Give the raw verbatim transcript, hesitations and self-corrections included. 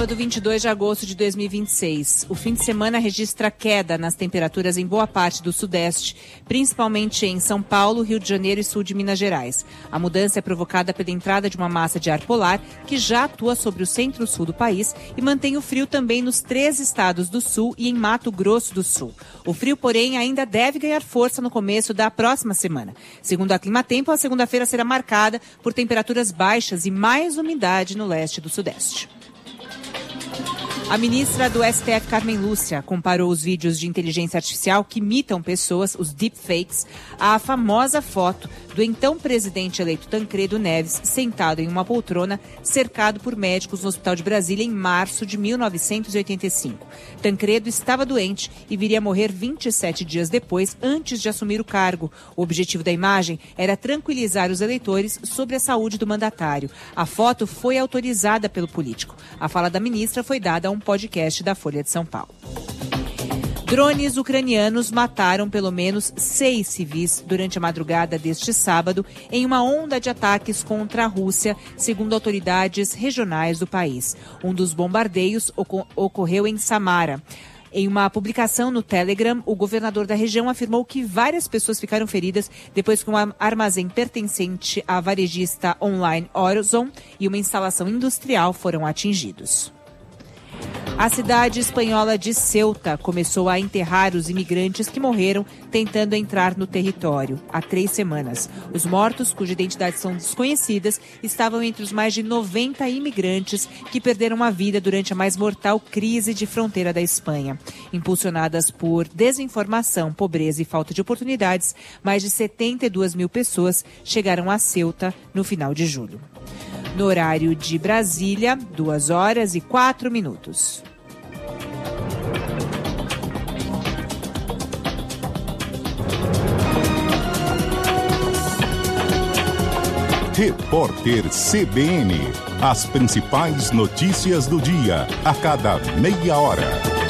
Sábado, vinte e dois de agosto de dois mil e vinte e seis. O fim de semana registra queda nas temperaturas em boa parte do Sudeste, principalmente em São Paulo, Rio de Janeiro e sul de Minas Gerais. A mudança é provocada pela entrada de uma massa de ar polar que já atua sobre o centro-sul do país e mantém o frio também nos três estados do sul e em Mato Grosso do Sul. O frio, porém, ainda deve ganhar força no começo da próxima semana. Segundo a Climatempo, a segunda-feira será marcada por temperaturas baixas e mais umidade no leste do Sudeste. A ministra do S T F, Carmen Lúcia, comparou os vídeos de inteligência artificial que imitam pessoas, os deepfakes, à famosa foto do então presidente eleito Tancredo Neves sentado em uma poltrona, cercado por médicos no Hospital de Brasília em março de mil novecentos e oitenta e cinco. Tancredo estava doente e viria a morrer vinte e sete dias depois, antes de assumir o cargo. O objetivo da imagem era tranquilizar os eleitores sobre a saúde do mandatário. A foto foi autorizada pelo político. A fala da ministra foi dada a um podcast da Folha de São Paulo. Drones ucranianos mataram pelo menos seis civis durante a madrugada deste sábado em uma onda de ataques contra a Rússia, segundo autoridades regionais do país. Um dos bombardeios ocor- ocorreu em Samara. Em uma publicação no Telegram, o governador da região afirmou que várias pessoas ficaram feridas depois que um armazém pertencente à varejista online Orozon e uma instalação industrial foram atingidos. A cidade espanhola de Ceuta começou a enterrar os imigrantes que morreram tentando entrar no território há três semanas. Os mortos, cuja identidade são desconhecidas, estavam entre os mais de noventa imigrantes que perderam a vida durante a mais mortal crise de fronteira da Espanha. Impulsionadas por desinformação, pobreza e falta de oportunidades, mais de setenta e duas mil pessoas chegaram a Ceuta no final de julho. No horário de Brasília, duas horas e quatro minutos. Repórter C B N. As principais notícias do dia, a cada meia hora.